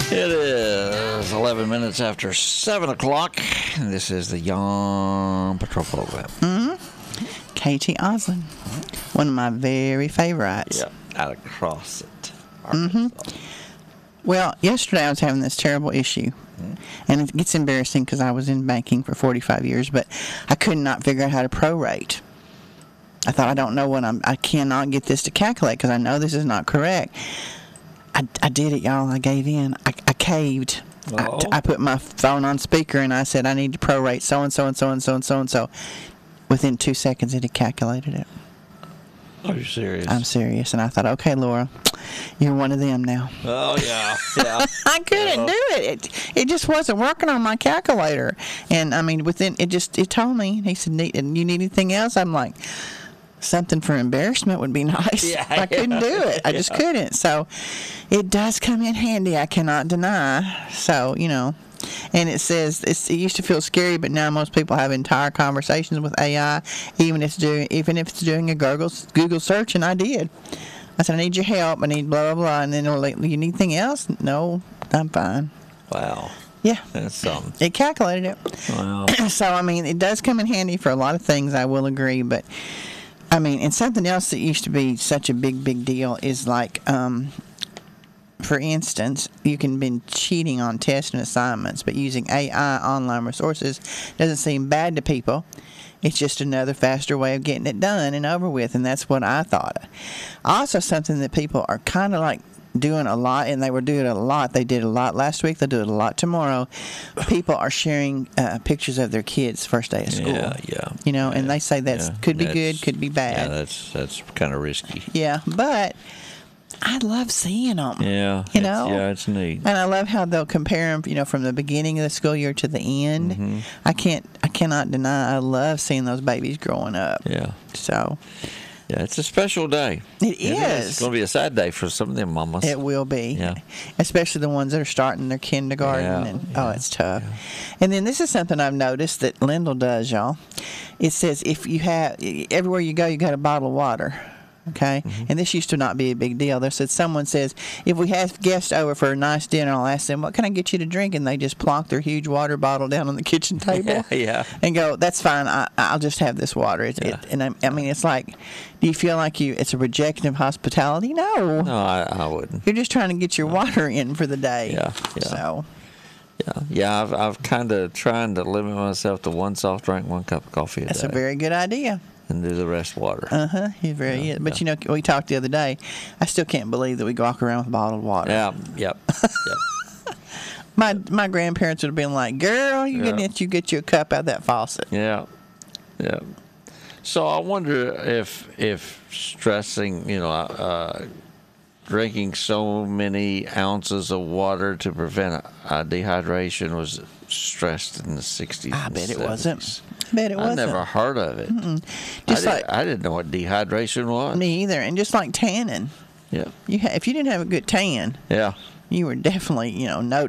It is 11 minutes after 7 o'clock. This is the Young Patrol program. Katie Oslin, one of my very favorites. Yep, out of Crossett, Arkansas. Well, yesterday I was having this terrible issue. And it gets embarrassing because I was in banking for 45 years, but I could not figure out how to prorate. I thought, I cannot get this to calculate because I know this is not correct. I did it, y'all. I gave in. I caved. I put my phone on speaker and I said, I need to prorate so-and-so and so-and-so and so-and-so. Within 2 seconds, it had calculated it. Are you serious? I'm serious. And I thought, okay, Laura, you're one of them now. Oh, yeah. I couldn't do it. It just wasn't working on my calculator. And, I mean, it told me. He said, you need anything else? I'm like, something for embarrassment would be nice. Yeah, I couldn't do it. I just couldn't. So it does come in handy. I cannot deny. So, and it says it used to feel scary, but now most people have entire conversations with AI, even if it's doing a Google search. And I did. I said, I need your help. I need blah, blah, blah. And then it'll like, you need anything else? No, I'm fine. Wow. Yeah. That's something. It calculated it. Wow. So, I mean, it does come in handy for a lot of things, I will agree. But, I mean, and something else that used to be such a big deal is like, for instance, you can be cheating on tests and assignments, but using AI online resources doesn't seem bad to people. It's just another faster way of getting it done and over with, and that's what I thought. Also, something that people are kind of like doing a lot, and they were doing it a lot. They did a lot last week. They'll do it a lot tomorrow. People are sharing pictures of their kids' first day of school. Yeah. And they say could be good, could be bad. Yeah, that's kind of risky. Yeah, but I love seeing them. Yeah. It's neat. And I love how they'll compare them, from the beginning of the school year to the end. Mm-hmm. I cannot deny I love seeing those babies growing up. Yeah. So. Yeah, it's a special day. It is. It's going to be a sad day for some of them mamas. It will be. Yeah. Especially the ones that are starting their kindergarten. It's tough. Yeah. And then this is something I've noticed that Lindell does, y'all. It says if you have, everywhere you go, you got a bottle of water. Okay, and this used to not be a big deal. Someone says, if we have guests over for a nice dinner, I'll ask them, what can I get you to drink? And they just plonk their huge water bottle down on the kitchen table. Yeah. And go, that's fine. I'll just have this water. I mean, it's like, do you feel like it's a rejection of hospitality? No. No, I wouldn't. You're just trying to get your water in for the day. Yeah. So. Yeah. I've kind of trying to limit myself to one soft drink, one cup of coffee a day. That's a very good idea. And do the rest water. He very is. But we talked the other day. I still can't believe that we walk around with bottled water. Yeah. Yep. My grandparents would have been like, "Girl, you get you a cup out of that faucet." Yeah. Yeah. So I wonder if stressing, drinking so many ounces of water to prevent dehydration was stressed in the 60s. I bet it 70s. wasn't. I never heard of it. I didn't know what dehydration was. Me either. And just like tanning. Yeah. If you didn't have a good tan. Yeah. You were definitely,